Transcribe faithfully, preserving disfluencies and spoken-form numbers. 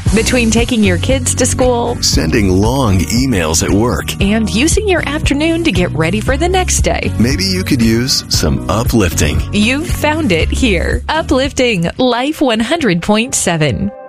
Between taking your kids to school, sending long emails at work, and using your afternoon to get ready for the next day, maybe you could use some uplifting. You've found it here. Uplifting Life one hundred point seven.